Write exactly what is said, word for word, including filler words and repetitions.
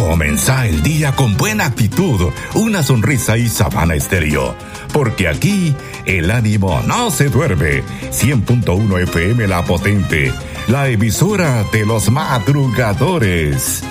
Comenzá el día con buena actitud, una sonrisa y Sabana Estéreo. Porque aquí el ánimo no se duerme. cien punto uno F M La Potente, la emisora de los madrugadores.